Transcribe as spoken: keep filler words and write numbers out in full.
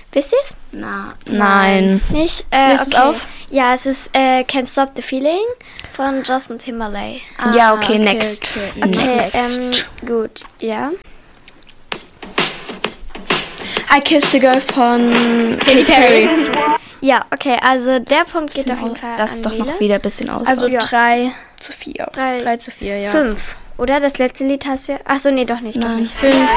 Wisst ihr's? Na, Nein. Nicht? Äh, Löst es okay. auf? Ja, es ist äh, Can't Stop the Feeling von Justin Timberlake. Ah, Ja, okay, next. Okay, Okay, Next. ähm, gut, ja. I Kissed a Girl von Katy Perry. Ja, okay, also der Punkt geht auf jeden Fall Das an ist doch Nele. noch wieder ein bisschen aus. Also Ja. drei zu vier. Drei- Drei zu vier, ja. Fünf, oder? Das letzte Lied hast du ja... Achso, nee, doch nicht, doch Nein. nicht. Fünf.